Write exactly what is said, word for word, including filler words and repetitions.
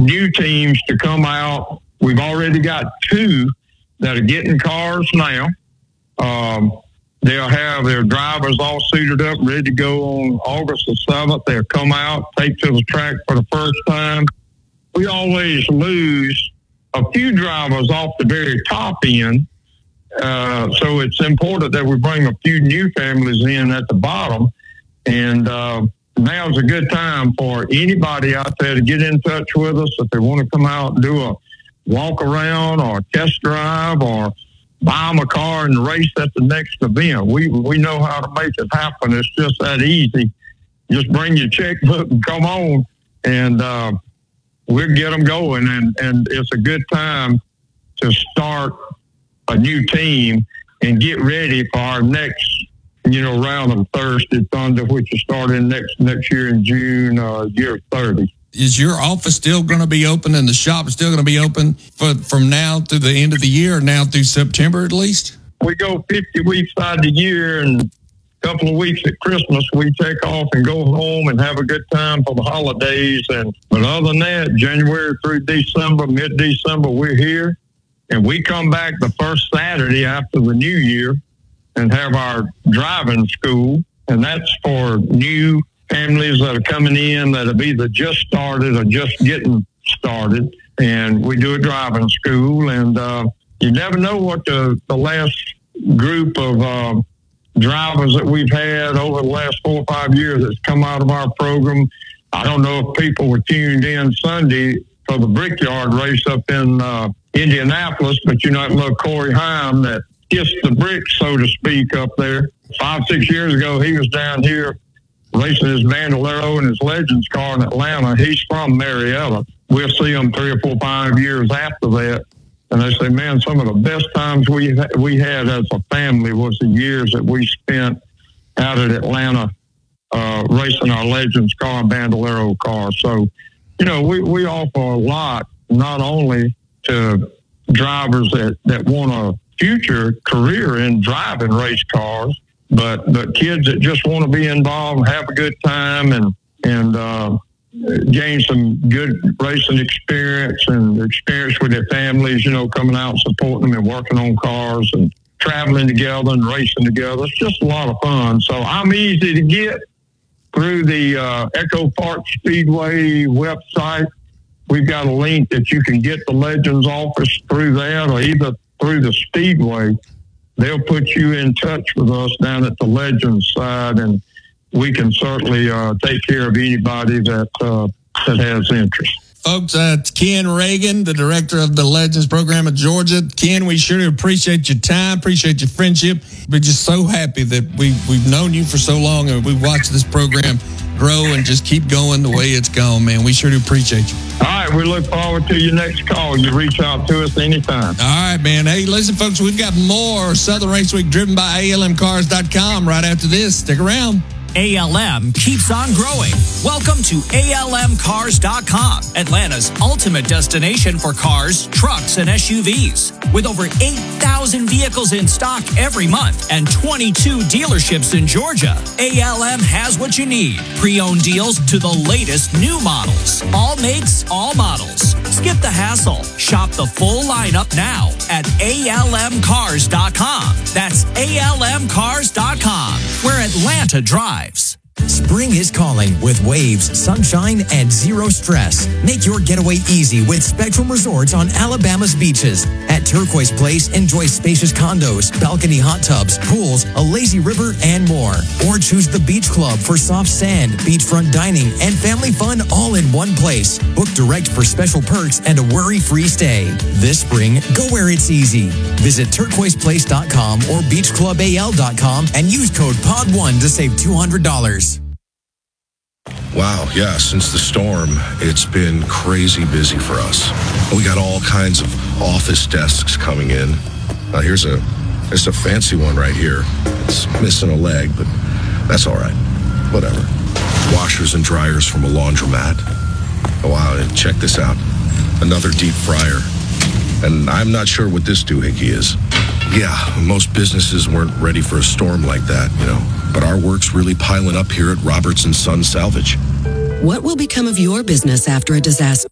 new teams to come out. We've already got two that are getting cars now. Um, they'll have their drivers all suited up, ready to go on August the seventh. They'll come out, take to the track for the first time. We always lose a few drivers off the very top end. Uh, so it's important that we bring a few new families in at the bottom. And uh, now's a good time for anybody out there to get in touch with us if they want to come out and do a walk around or test drive or buy them a car and race at the next event. We we know how to make it happen. It's just that easy. Just bring your checkbook and come on, and uh, we'll get them going. And, and it's a good time to start a new team and get ready for our next, you know, round of Thursday Thunder, which is starting next next year in June, uh, year thirty. Is your office still going to be open and the shop still going to be open for, from now to the end of the year, or now through September at least? We go fifty weeks out of the year, and a couple of weeks at Christmas, we take off and go home and have a good time for the holidays. And but other than that, January through December, mid-December, we're here. And we come back the first Saturday after the new year and have our driving school. And that's for new families that are coming in that have either just started or just getting started. And we do a driving school. And uh, you never know what the, the last group of uh, drivers that we've had over the last four or five years that's come out of our program. I don't know if people were tuned in Sunday for the Brickyard race up in uh, Indianapolis, but you know that little Corey Heim that kissed the bricks, so to speak, up there. Five, six years ago, he was down here racing his Bandolero and his Legends car in Atlanta. He's from Marietta. We'll see him three or four, five years after that. And they say, man, some of the best times we we had as a family was the years that we spent out at Atlanta uh, racing our Legends car and Bandolero car. So, you know, we, we offer a lot, not only to drivers that, that want a future career in driving race cars, but, but kids that just want to be involved, have a good time, and, and uh, gain some good racing experience and experience with their families, you know, coming out and supporting them and working on cars and traveling together and racing together. It's just a lot of fun. So I'm easy to get through the uh, Echo Park Speedway website. We've got a link that you can get the Legends office through that, or either through the Speedway. They'll put you in touch with us down at the Legends side, and we can certainly uh, take care of anybody that uh, that has interest. Folks, uh, it's Ken Reagan, the director of the Legends program at Georgia. Ken, we sure appreciate your time, appreciate your friendship. We're just so happy that we, we've known you for so long, and we've watched this program grow and just keep going the way it's gone, man. We sure do appreciate you. All right, we look forward to your next call. You reach out to us anytime. All right, man. Hey, listen, folks, we've got more Southern Race Week driven by A L M cars dot com right after this. Stick around. A L M keeps on growing. Welcome to A L M cars dot com, Atlanta's ultimate destination for cars, trucks, and S U Vs. With over eight thousand vehicles in stock every month and twenty-two dealerships in Georgia, A L M has what you need. Pre-owned deals to the latest new models. All makes, all models. Skip the hassle. Shop the full lineup now at A L M cars dot com. That's A L M cars dot com, where Atlanta drives. Spring is calling with waves, sunshine, and zero stress. Make your getaway easy with Spectrum Resorts on Alabama's beaches. At Turquoise Place, enjoy spacious condos, balcony hot tubs, pools, a lazy river, and more. Or choose the Beach Club for soft sand, beachfront dining, and family fun all in one place. Book direct for special perks and a worry-free stay. This spring, go where it's easy. Visit turquoise place dot com or beach club A L dot com and use code P O D one to save two hundred dollars. Wow, yeah, since the storm, it's been crazy busy for us. We got all kinds of office desks coming in. Uh, here's a here's a fancy one right here. It's missing a leg, but that's all right. Whatever. Washers and dryers from a laundromat. Oh, wow, and check this out. Another deep fryer. And I'm not sure what this doohickey is. Yeah, most businesses weren't ready for a storm like that, you know. But our work's really piling up here at Roberts and Son Salvage. What will become of your business after a disaster?